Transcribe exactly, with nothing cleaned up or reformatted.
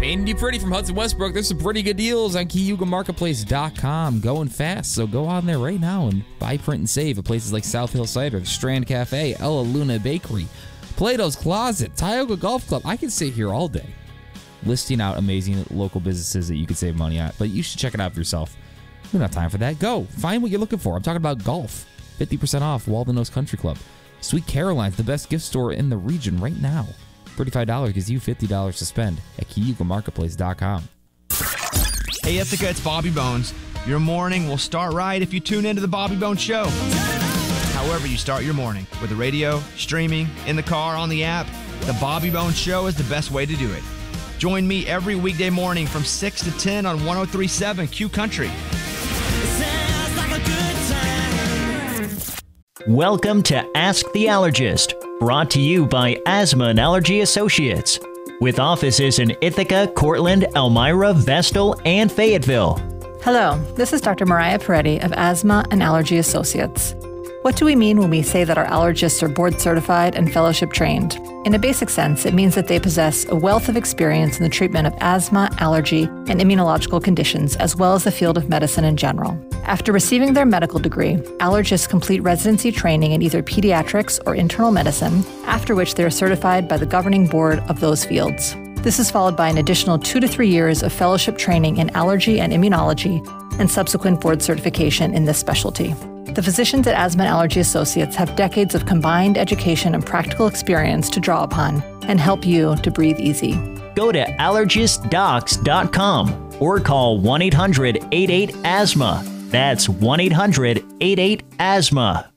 Painting you pretty from Hudson Westbrook. There's some pretty good deals on Cayuga Marketplace dot com. Going fast, so go on there right now and buy, print, and save at places like South Hill Cider, the Strand Cafe, Ella Luna Bakery, Plato's Closet, Tioga Golf Club. I could sit here all day listing out amazing local businesses that you could save money at, but you should check it out for yourself. We don't have time for that. Go. Find what you're looking for. I'm talking about golf. fifty percent off Walden Nose Country Club. Sweet Caroline's the best gift store in the region right now. thirty-five dollars gives you fifty dollars to spend at Cayuga Marketplace dot com. Hey, Ithaca, it's Bobby Bones. Your morning will start right if you tune into the Bobby Bones Show. However you start your morning, with the radio, streaming, in the car, on the app, the Bobby Bones Show is the best way to do it. Join me every weekday morning from six to ten on one oh three point seven Q Country. Welcome to Ask the Allergist, brought to you by Asthma and Allergy Associates, with offices in Ithaca, Cortland, Elmira, Vestal, and Fayetteville. Hello, this is Doctor Mariah Peretti of Asthma and Allergy Associates. What do we mean when we say that our allergists are board certified and fellowship trained? In a basic sense, it means that they possess a wealth of experience in the treatment of asthma, allergy, and immunological conditions, as well as the field of medicine in general. After receiving their medical degree, allergists complete residency training in either pediatrics or internal medicine, after which they are certified by the governing board of those fields. This is followed by an additional two to three years of fellowship training in allergy and immunology, and subsequent board certification in this specialty. The physicians at Asthma and Allergy Associates have decades of combined education and practical experience to draw upon and help you to breathe easy. Go to allergist docs dot com or call one eight hundred eight eight asthma. That's one eight hundred eight eight asthma.